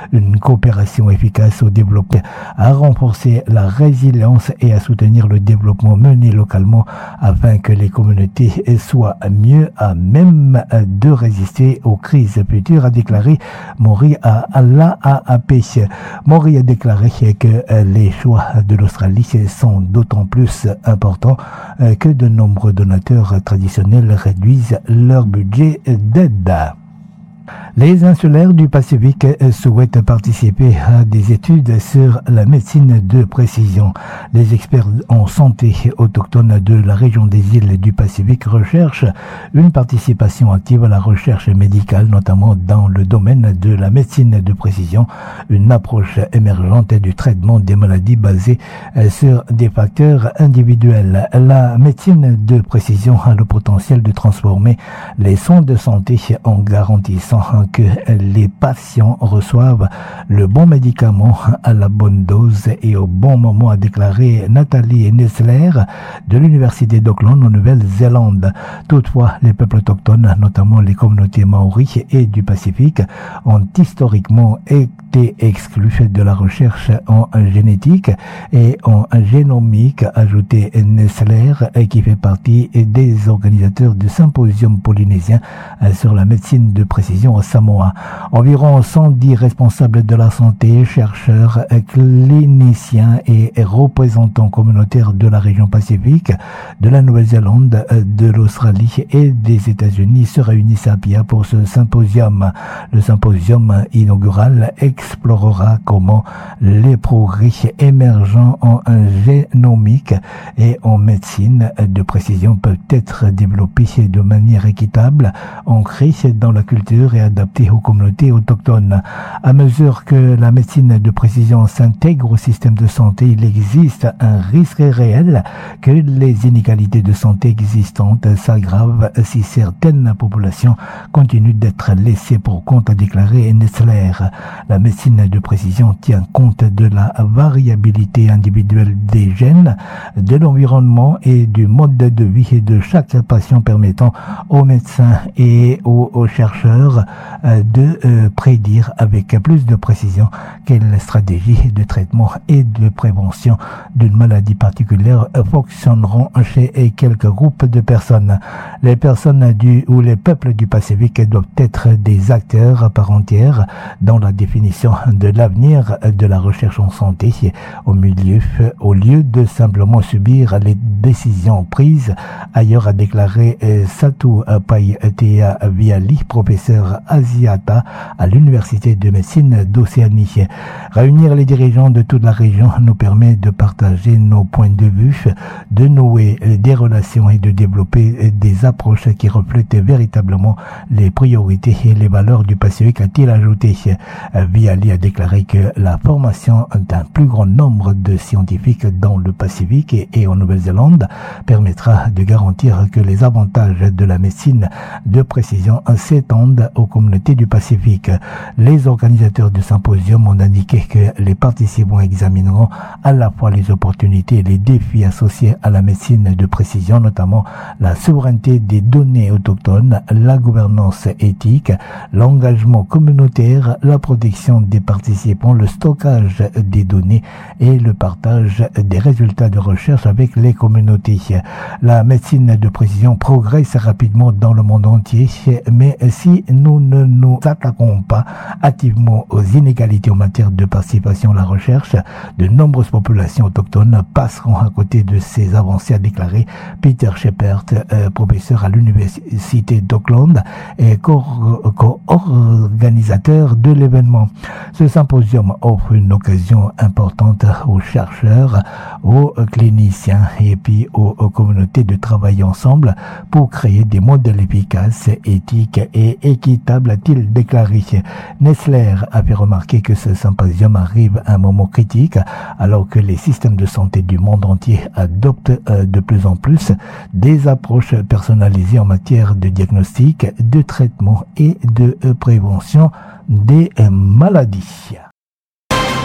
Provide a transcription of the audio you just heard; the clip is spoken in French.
une coopération efficace au développement, à renforcer la résilience et à soutenir le développement mené localement afin que les communautés soient mieux à même de résister aux crises futures, a déclaré Mori à l'AAP. Mori a déclaré que les choix de l'Australie sont d'autant plus importants que de nombreux donateurs traditionnels réduisent leur budget d'aide. Les insulaires du Pacifique souhaitent participer à des études sur la médecine de précision. Les experts en santé autochtones de la région des îles du Pacifique recherchent une participation active à la recherche médicale, notamment dans le domaine de la médecine de précision, une approche émergente du traitement des maladies basée sur des facteurs individuels. La médecine de précision a le potentiel de transformer les soins de santé en garantissant que les patients reçoivent le bon médicament à la bonne dose et au bon moment, a déclaré Nathalie Nessler de l'Université d'Auckland en Nouvelle-Zélande. Toutefois, les peuples autochtones, notamment les communautés maoris et du Pacifique, ont historiquement été exclus de la recherche en génétique et en génomique, ajouté Nessler, qui fait partie des organisateurs du symposium polynésien sur la médecine de précision au Samoa. Environ 110 responsables de la santé, chercheurs, cliniciens et représentants communautaires de la région Pacifique, de la Nouvelle-Zélande, de l'Australie et des États-Unis se réunissent à Pia pour ce symposium. Le symposium inaugural explorera comment les progrès émergents en génomique et en médecine de précision peuvent être développés de manière équitable, ancrée dans la culture et adaptée aux communautés autochtones. À mesure que la médecine de précision s'intègre au système de santé, il existe un risque réel que les inégalités de santé existantes s'aggravent si certaines populations continuent d'être laissées pour compte, a déclaré Nessler. La médecine de précision tient compte de la variabilité individuelle des gènes, de l'environnement et du mode de vie de chaque patient, permettant aux médecins et aux chercheurs de prédire avec plus de précision quelles stratégies de traitement et de prévention d'une maladie particulière fonctionneront chez quelques groupes de personnes. Les personnes ou les peuples du Pacifique doivent être des acteurs à part entière dans la définition de l'avenir de la recherche en santé au lieu de simplement subir les décisions prises ailleurs, a déclaré Satou Paitea Viali, professeur asiata à l'Université de médecine d'Océanie. Réunir les dirigeants de toute la région nous permet de partager nos points de vue, de nouer des relations et de développer des approches qui reflètent véritablement les priorités et les valeurs du Pacifique, a-t-il ajouté. Viali a déclaré que la formation d'un plus grand nombre de scientifiques dans le Pacifique et en Nouvelle-Zélande permettra de garantir que les avantages de la médecine de précision s'étendent aux communautés du Pacifique. Les organisateurs du symposium ont indiqué que les participants examineront à la fois les opportunités et les défis associés à la médecine de précision, notamment la souveraineté des données autochtones, la gouvernance éthique, l'engagement communautaire, la protection des participants, le stockage des données et le partage des résultats de recherche avec les communautés. La médecine de précision progresse rapidement dans le monde entier, mais si nous ne nous attaquons pas activement aux inégalités en matière de participation à la recherche, de nombreuses populations autochtones passeront à côté de ces avancées, a déclaré Peter Shepard, professeur à l'Université d'Auckland et co-organisateur de l'événement. Ce symposium offre une occasion importante aux chercheurs, aux cliniciens et puis aux communautés de travailler ensemble pour créer des modèles efficaces, éthiques et équitables, a-t-il déclaré. Nessler a fait remarquer que ce symposium arrive à un moment critique alors que les systèmes de santé du monde entier adoptent de plus en plus des approches personnalisées en matière de diagnostic, de traitement et de prévention des maladies.